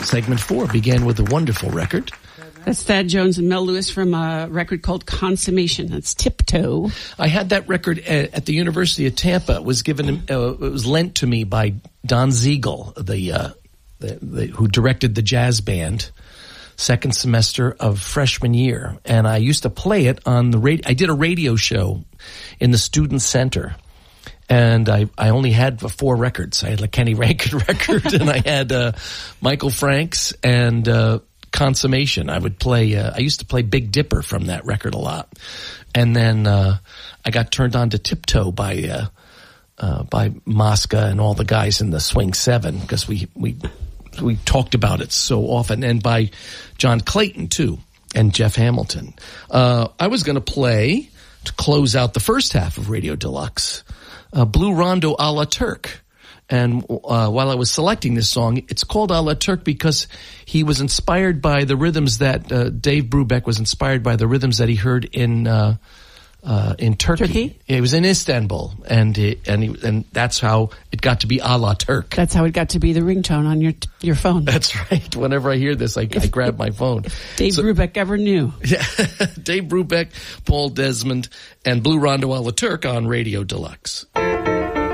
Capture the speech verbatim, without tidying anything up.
segment four began with a wonderful record. That's Thad Jones and Mel Lewis from a record called Consummation. That's Tiptoe. I had that record at, at the University of Tampa. It was given, uh, it was lent to me by Don Siegel, the, uh, the, the who directed the jazz band, second semester of freshman year. And I used to play it on the radio. I did a radio show in the student center. And I, I only had four records. I had a Kenny Rankin record, and I had uh, Michael Franks and uh, Consummation. I would play. Uh, I used to play Big Dipper from that record a lot, and then uh, I got turned on to Tiptoe by uh, uh, by Mosca and all the guys in the Swing Seven because we we we talked about it so often, and by John Clayton too and Jeff Hamilton. Uh, I was going to play to close out the first half of Radio Deluxe. Uh, Blue Rondo a la Turk. And uh, while I was selecting this song, it's called a la Turk because he was inspired by the rhythms that uh, Dave Brubeck was inspired by the rhythms that he heard in uh, uh, in Turkey. Turkey? Yeah, he was in Istanbul, and he, and he, and that's how it got to be a la Turk. That's how it got to be the ringtone on your your phone. That's right. Whenever I hear this, I, I grab my phone. Dave so, Brubeck ever knew. Yeah, Dave Brubeck, Paul Desmond, and Blue Rondo a la Turk on Radio Deluxe.